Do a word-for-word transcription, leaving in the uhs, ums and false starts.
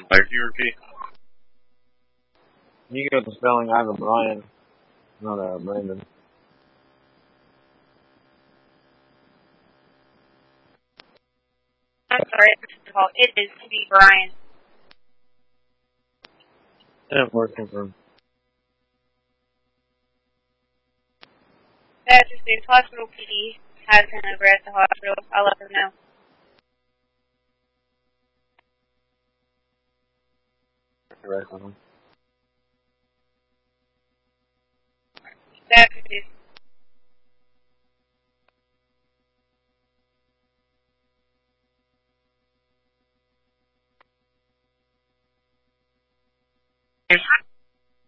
Like, can you repeat? You got the spelling. I have a Brian, not a Brandon. I'm sorry, it's called. It is to be Brian. Didn't work confirmed. Massachusetts Hospital P D has him over at the hospital. I'll let them know. The rest of them.